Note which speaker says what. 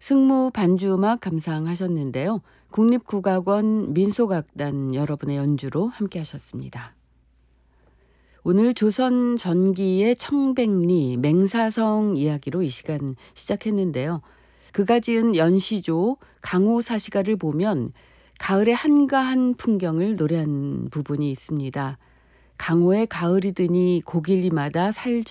Speaker 1: 승무 반주음악 감상하셨는데요. 국립국악원 민속악단 여러분의 연주로 함께하셨습니다. 오늘 조선 전기의 청백리 맹사성 이야기로 이 시간 시작했는데요. 그가 지은 연시조 강호사시가를 보면 가을의 한가한 풍경을 노래한 부분이 있습니다. 강호의 가을이 드니 고길마다 살저